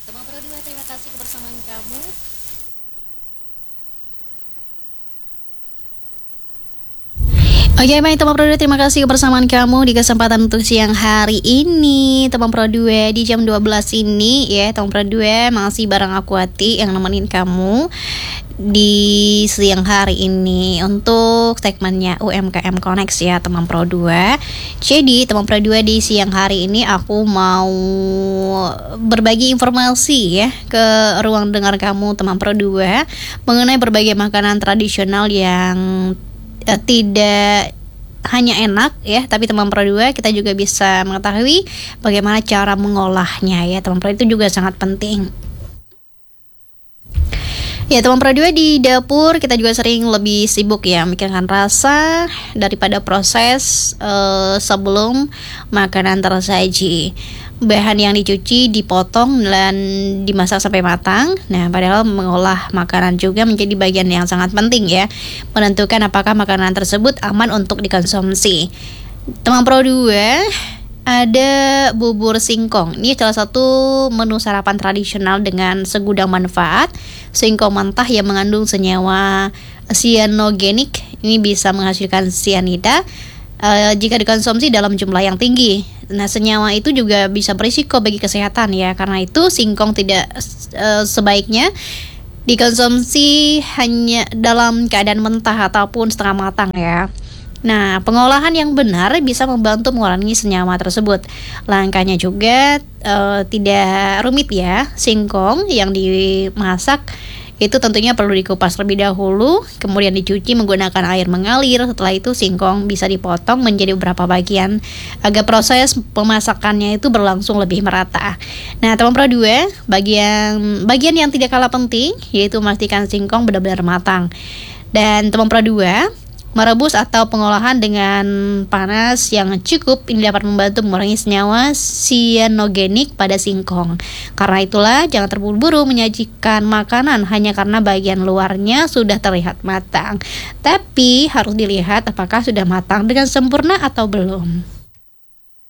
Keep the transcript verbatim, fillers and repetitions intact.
Teman Pro dua, terima kasih kebersamaan kamu. Oke baik teman Pro dua, terima kasih kebersamaan kamu di kesempatan untuk siang hari ini. Teman Pro dua, di jam dua belas ini ya, teman Pro dua masih bareng aku Ati yang nemenin kamu di siang hari ini untuk segmennya U M K M Connect ya teman Pro dua. Jadi teman Pro dua, di siang hari ini aku mau berbagi informasi ya ke ruang dengar kamu teman Pro dua mengenai berbagai makanan tradisional yang uh, tidak hanya enak ya, tapi teman Pro dua kita juga bisa mengetahui bagaimana cara mengolahnya ya teman Pro, itu juga sangat penting. Ya teman Pro dua, di dapur kita juga sering lebih sibuk ya memikirkan rasa daripada proses uh, sebelum makanan tersaji. Bahan yang dicuci, dipotong, dan dimasak sampai matang. Nah, padahal mengolah makanan juga menjadi bagian yang sangat penting ya, menentukan apakah makanan tersebut aman untuk dikonsumsi. Teman Pro dua, ada bubur singkong. Ini salah satu menu sarapan tradisional dengan segudang manfaat. Singkong mentah yang mengandung senyawa cyanogenik ini bisa menghasilkan cyanida uh, jika dikonsumsi dalam jumlah yang tinggi. Nah, senyawa itu juga bisa berisiko bagi kesehatan ya. Karena itu singkong tidak uh, sebaiknya dikonsumsi hanya dalam keadaan mentah ataupun setengah matang ya. Nah, pengolahan yang benar bisa membantu mengurangi senyawa tersebut. Langkahnya juga uh, tidak rumit ya. Singkong yang dimasak itu tentunya perlu dikupas terlebih dahulu, kemudian dicuci menggunakan air mengalir. Setelah itu singkong bisa dipotong menjadi beberapa bagian agar proses pemasakannya itu berlangsung lebih merata. Nah, teman Pro dua, bagian bagian yang tidak kalah penting yaitu memastikan singkong benar-benar matang. Dan teman Pro dua, merebus atau pengolahan dengan panas yang cukup ini dapat membantu mengurangi senyawa cyanogenik pada singkong. Karena itulah jangan terburu-buru menyajikan makanan hanya karena bagian luarnya sudah terlihat matang. Tapi harus dilihat apakah sudah matang dengan sempurna atau belum.